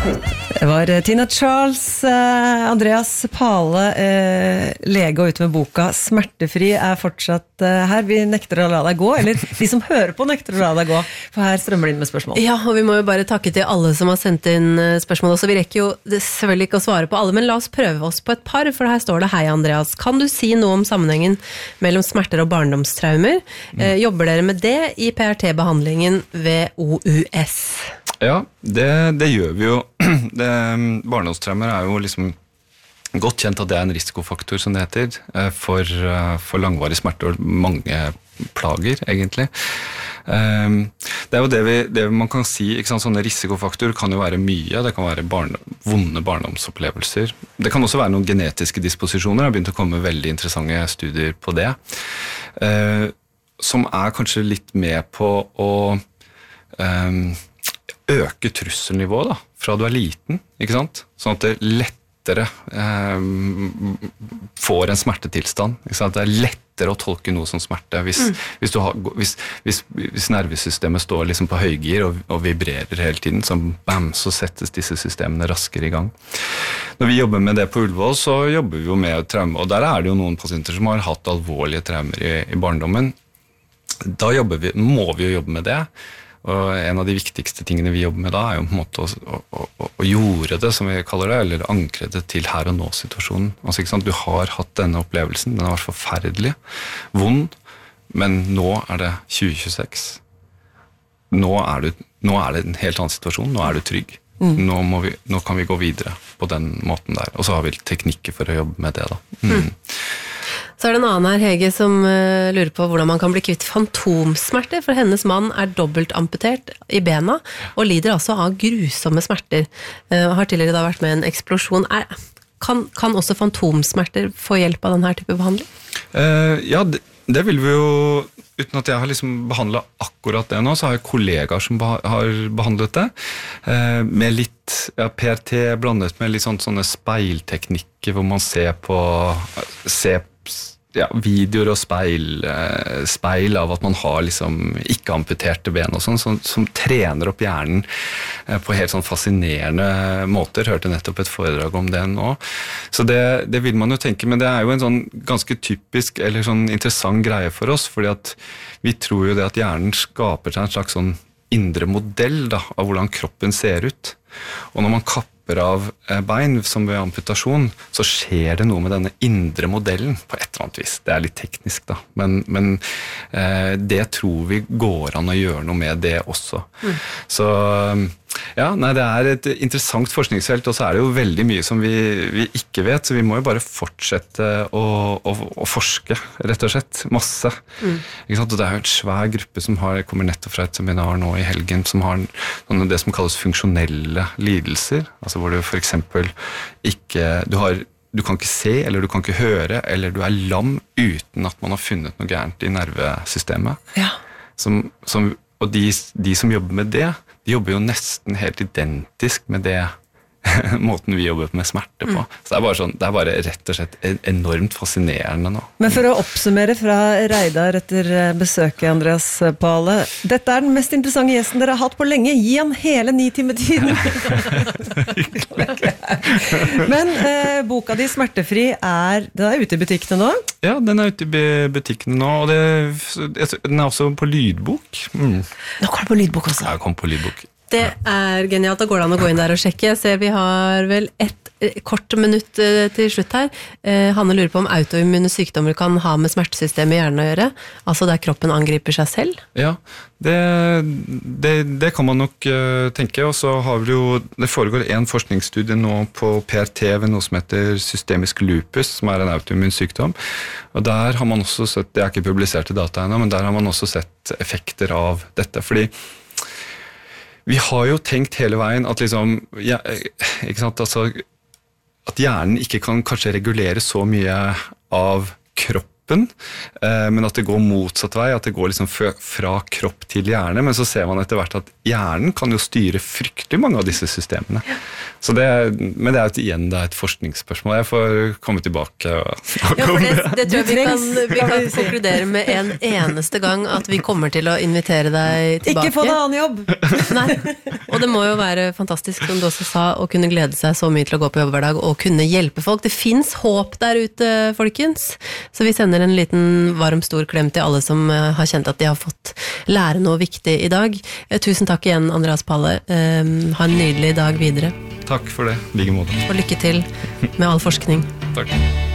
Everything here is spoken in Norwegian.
Det var Tina Charles, Andreas Pale, lege og ute med boka Smertefri fortsatt her. Vi nekter å la deg gå, eller de som hører på nekter å la deg gå, for her strømmer det inn med spørsmål. Ja, og vi må jo bare takke til alle som har sendt inn spørsmål også. Vi rekker jo selvfølgelig ikke å svare på alle, men la oss prøve oss på et par, for her står det: Hei Andreas, kan du si noe om sammenhengen mellom smerter og barndomstraumer? Jobber dere med det i PRT-behandlingen ved OUS? Ja, det gjør vi jo. Barndomstraumer jo liksom godt kjent at det en risikofaktor, som det heter, for langvarig smerte og mange plager, egentlig. Det jo det man kan si, ikke sant? Sånne risikofaktorer kan jo være mye. Det kan være vonde barndomsopplevelser. Det kan også være noen genetiske disposisjoner. Det har begynt å komme veldig interessante studier på det, som kanskje litt med på å øke trusselnivået da, fra du liten, ikke sant? Sånn at det lettere får en smertetilstand, ikke sant? Det lettere å tolke noe som smerte hvis nervesystemet står liksom på høygir og vibrerer hele tiden, så settes disse systemene raskere i gang. Når vi jobber med det på Ullevål, så jobber vi jo med traume, og der det jo noen pasienter som har hatt alvorlige traumer i barndommen. Da må vi jo jobbe med det. Og en av de viktigste tingene vi jobber med da jo på en måte å gjøre det, som vi kaller det, eller ankre det til her og nå-situasjonen. Altså, ikke sant? Du har hatt denne opplevelsen, den har vært forferdelig, vond, men nå det 2026. Nå det en helt annen situasjon, nå du trygg. Nå kan vi gå videre på den måten der, og så har vi teknikker for å jobbe med det da. Så det en annen her, Hege, som lurer på hvordan man kan bli kvitt fantomsmerter, for hennes mann dobbelt amputert i bena, og lider altså av grusomme smerter. Har tidligere da vært med en eksplosjon. Kan også fantomsmerter få hjelp av denne type behandling? Ja, det vil vi jo, uten at jeg har liksom behandlet akkurat det nå, så har jeg kollegaer som har behandlet det, med litt PRT blandet med litt sånne speilteknikker, hvor man ser videoer og speil av at man har liksom ikke amputerte ben og sånn, som trener opp hjernen på helt sånn fascinerende måter. Hørte nettopp et foredrag om det nå. Så det vil man jo tenke, men det jo en sånn ganske typisk eller sånn interessant greie for oss, fordi at vi tror jo det at hjernen skaper seg en slags sånn indre modell da, av hvordan kroppen ser ut. Og når man kapper av bein, som ved amputasjon, så skjer det noe med denne indre modellen på et eller annet vis. Det litt teknisk da, men det tror vi går an å gjøre noe med det også. Så ja, det et interessant forskningsfelt, og så det jo veldig mye som vi ikke vet, så vi må jo bare fortsette å forske, rett og slett, masse. Ikke sant? Og det jo en svær gruppe som kommer nettopp fra et seminar nå i helgen, som har det som kalles funksjonelle lidelser, altså hvor du for eksempel du kan ikke se, eller du kan ikke høre, eller du lam uten at man har funnet noe gærent i nervesystemet. Ja. Og de som jobber med det, de jobber jo nesten helt identisk med det måten vi jobber med smerte på. Så det bare rett og slett enormt fascinerende nå. Men for å oppsummere fra Reidar etter besøket, Andreas Pale, dette den mest interessante gjesten dere har hatt på lenge. Gi han hele 9 timer tid. Men boka di Smertefri den ute i butikkene nå? Ja, den ute i butikkene nå, og den også på lydbok. Nå kommer det på lydbok også. Ja, kom på lydbok. Det genialt, da går det an å gå inn der og sjekke. Jeg ser vi har vel et kort minutt til slutt her. Hanne lurer på om autoimmune sykdommer kan ha med smertesystemet i hjernen å gjøre, altså der kroppen angriper seg selv? Ja, det kan man nok tenke, og så har vi jo, det foregår en forskningsstudie nå på PRT ved noe som heter systemisk lupus, som en autoimmun sykdom, og der har man også sett, det ikke publiserte data ennå, men der har man også sett effekter av dette, fordi vi har jo tenkt hele veien at liksom, ikke sant, altså, at hjernen ikke kan kanskje regulere så mye av kroppen kroppen, men at det går motsatt vei, at det går liksom fra kropp til hjerne, men så ser man etter hvert at hjernen kan jo styre fryktelig mange av disse systemene. Så men det er igjen et forskningsspørsmål. Jeg får komme tilbake og snakke om det. Det tror jeg vi kan konkludere med en eneste gang at vi kommer til å invitere deg tilbake. Ikke få deg annen jobb! Nei, og det må jo være fantastisk, som du også sa, å kunne glede seg så mye til å gå på jobb hver dag og kunne hjelpe folk. Det finnes håp der ute, folkens. Så vi sender en liten varm, stor klem til alle som har kjent at de har fått lære noe viktig i dag. Tusen takk igjen, Andreas Palle. Ha en nydelig dag videre. Takk for det, like måte. Og lykke til med all forskning. Takk.